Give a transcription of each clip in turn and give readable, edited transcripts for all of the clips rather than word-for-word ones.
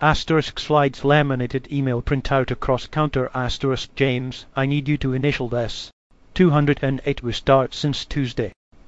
Asterisk slides laminated email printout across counter. Asterisk James, I need you to initial this. 208 we start since Tuesday.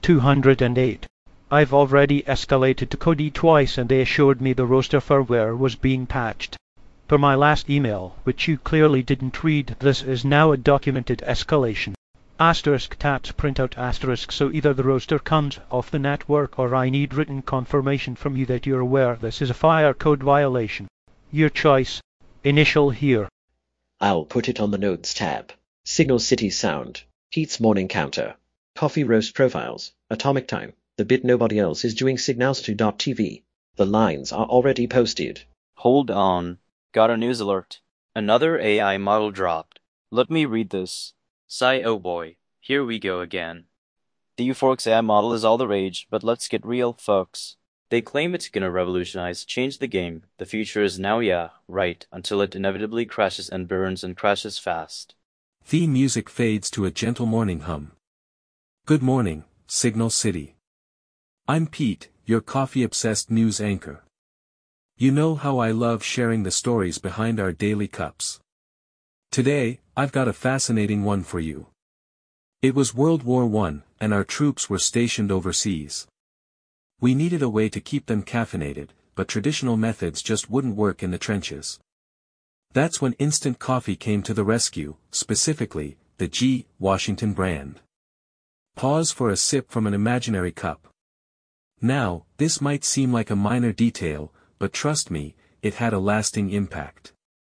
208. I've already escalated to Cody twice and they assured me the roster firmware was being patched. Per my last email, which you clearly didn't read, this is now a documented escalation. Asterisk taps printout asterisk so either the roster comes off the network or I need written confirmation from you that you're aware this is a fire code violation. Your choice. Initial here. I'll put it on the Notes tab. Signal City Sound. Pete's Morning Counter. Coffee Roast Profiles. Atomic Time. The bit nobody else is doing. Signals2.tv. The lines are already posted. Hold on. Got a news alert. Another AI model dropped. Let me read this. Sigh, oh boy. Here we go again. The U4X AI model is all the rage, but let's get real, folks. They claim it's gonna revolutionize, change the game. The future is now, yeah, right, until it inevitably crashes and burns and crashes fast. Theme music fades to a gentle morning hum. Good morning, Signal City. I'm Pete, your coffee-obsessed news anchor. You know how I love sharing the stories behind our daily cups. Today, I've got a fascinating one for you. It was World War I, and our troops were stationed overseas. We needed a way to keep them caffeinated, but traditional methods just wouldn't work in the trenches. That's when instant coffee came to the rescue, specifically, the G. Washington brand. Pause for a sip from an imaginary cup. Now, this might seem like a minor detail, but trust me, it had a lasting impact.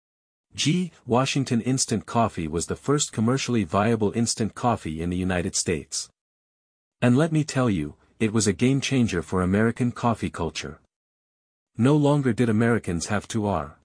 G. Washington Instant Coffee was the first commercially viable instant coffee in the United States. And let me tell you, it was a game changer for American coffee culture. No longer did Americans have to